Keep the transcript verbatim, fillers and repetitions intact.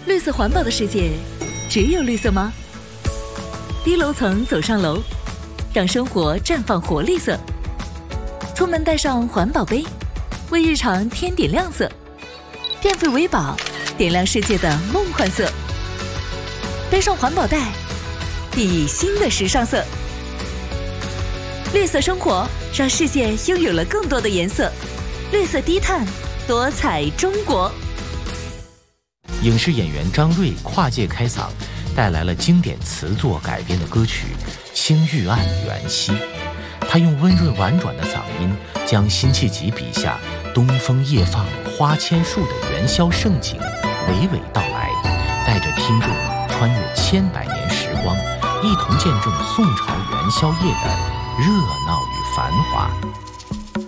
绿色环保的世界，只有绿色吗？低楼层走上楼，让生活绽放活力色。出门带上环保杯，为日常添点亮色。变废为宝，点亮世界的梦幻色。背上环保袋，熠熠新的时尚色。绿色生活，让世界拥有了更多的颜色。绿色低碳，多彩中国。 影视演员张睿跨界开嗓，带来了经典词作改编的歌曲《青玉案缘溪》。他用温润婉转的嗓音，将辛弃疾笔下东风夜放花千树的元宵盛景娓娓道来，带着听众穿越千百年时光，一同见证宋朝元宵夜的热闹与繁华。